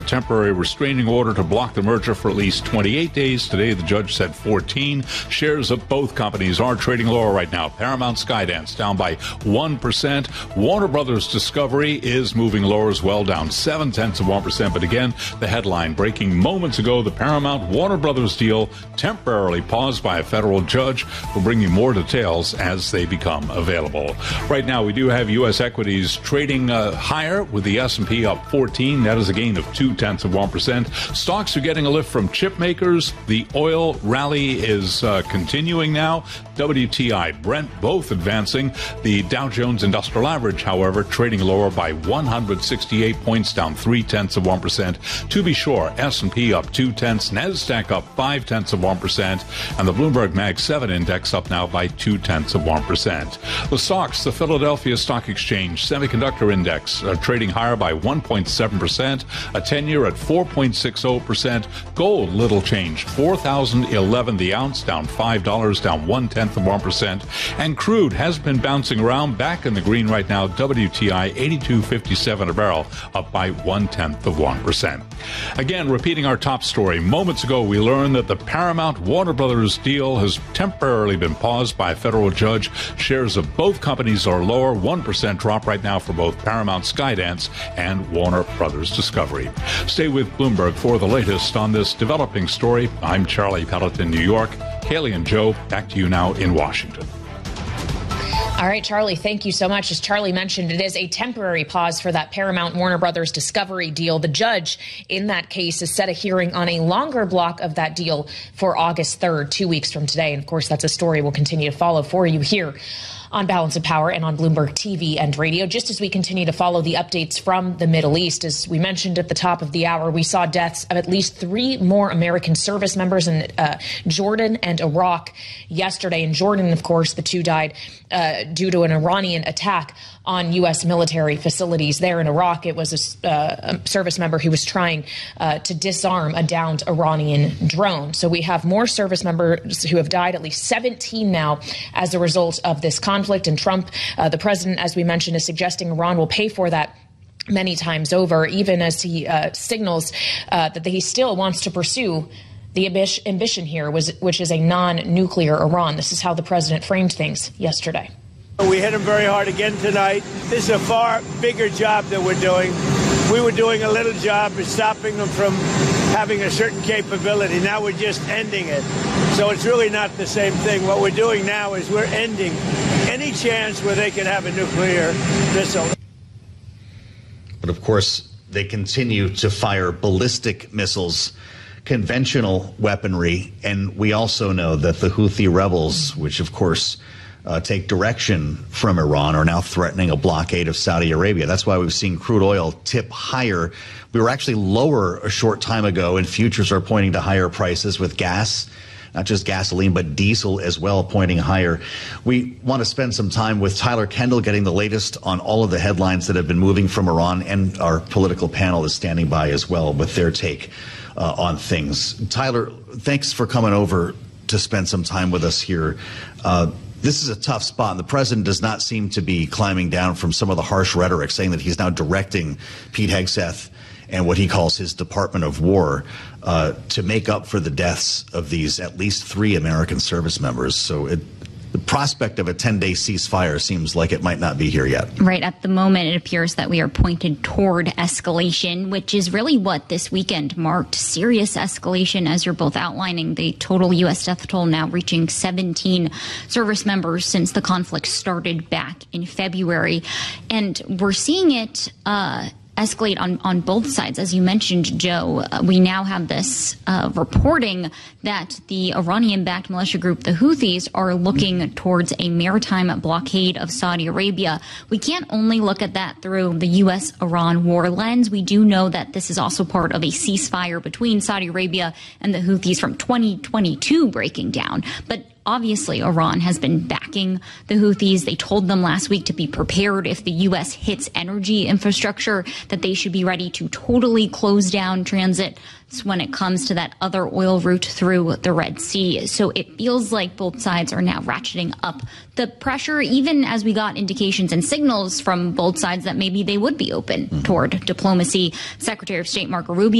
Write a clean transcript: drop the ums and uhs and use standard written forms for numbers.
Temporary restraining order to block the merger for at least 28 days. Today, the judge said 14. Shares of both companies are trading lower right now. Paramount Skydance down by 1%. Warner Brothers Discovery is moving lower as well, down 0.7%. But again, the headline breaking moments ago, the Paramount Warner Brothers deal temporarily paused by a federal judge. We'll bring you more details as they become available. Right now, we do have U.S. equities trading higher with the S&P up 14. That is a gain of 0.2%. Stocks are getting a lift from chip makers. The oil rally is continuing now. WTI, Brent, both advancing. The Dow Jones Industrial Average, however, trading lower by 168 points, down 0.3%. To be sure, S&P up 0.2, NASDAQ up 0.5%, and the Bloomberg Mag 7 index up now by 0.2%. The stocks, the Philadelphia Stock Exchange Semiconductor Index, are trading higher by 1.7%. A 10-year at 4.60%. Gold, little change, $4,011 the ounce, down $5, down 0.1%. And crude has been bouncing around, back in the green right now. WTI 82.57 a barrel, up by 0.1%. Again, repeating our top story. Moments ago, we learned that the Paramount Warner Brothers deal has temporarily been paused by a federal judge. Shares of both companies are lower, 1% drop right now for both Paramount Skydance and Warner Brothers Discovery. Stay with Bloomberg for the latest on this developing story. I'm Charlie Pelleton, New York. Kaylee and Joe, back to you now in Washington. All right, Charlie, thank you so much. As Charlie mentioned, it is a temporary pause for that Paramount Warner Brothers Discovery deal. The judge in that case has set a hearing on a longer block of that deal for August 3rd, 2 weeks from today. And of course, that's a story we'll continue to follow for you here on Balance of Power and on Bloomberg TV and radio, just as we continue to follow the updates from the Middle East. As we mentioned at the top of the hour, we saw deaths of at least 3 more American service members in Jordan and Iraq yesterday. In Jordan, of course, the 2 died due to an Iranian attack on U.S. military facilities. There in Iraq, it was a service member who was trying to disarm a downed Iranian drone. So we have more service members who have died, at least 17 now, as a result of this conflict. And Trump, the president, as we mentioned, is suggesting Iran will pay for that many times over, even as he signals that he still wants to pursue the ambition here, which is a non-nuclear Iran. This is how the president framed things yesterday. We hit him very hard again tonight. This is a far bigger job that we're doing. We were doing a little job of stopping them from having a certain capability. Now we're just ending it. So it's really not the same thing. What we're doing now is we're ending any chance where they can have a nuclear missile. But of course, they continue to fire ballistic missiles, conventional weaponry, and we also know that the Houthi rebels, which of course take direction from Iran, are now threatening a blockade of Saudi Arabia. That's why we've seen crude oil tip higher. We were actually lower a short time ago, and futures are pointing to higher prices with gas, not just gasoline, but diesel as well, pointing higher. We want to spend some time with Tyler Kendall, getting the latest on all of the headlines that have been moving from Iran, and our political panel is standing by as well with their take on things. Tyler, thanks for coming over to spend some time with us here. This is a tough spot, and the president does not seem to be climbing down from some of the harsh rhetoric, saying that he's now directing Pete Hegseth and what he calls his Department of War to make up for the deaths of these at least 3 American service members. So the prospect of a 10-day ceasefire seems like it might not be here yet. Right. At the moment, it appears that we are pointed toward escalation, which is really what this weekend marked. Serious escalation, as you're both outlining. The total U.S. death toll now reaching 17 service members since the conflict started back in February. And we're seeing it escalate on both sides. As you mentioned, Joe, we now have this reporting that the Iranian-backed militia group, the Houthis, are looking towards a maritime blockade of Saudi Arabia. We can't only look at that through the U.S.-Iran war lens. We do know that this is also part of a ceasefire between Saudi Arabia and the Houthis from 2022 breaking down. But obviously Iran has been backing the Houthis. They told them last week to be prepared if the U.S. hits energy infrastructure, that they should be ready to totally close down transit when it comes to that other oil route through the Red Sea. So it feels like both sides are now ratcheting up the pressure, even as we got indications and signals from both sides that maybe they would be open toward diplomacy. Secretary of State Marco Rubio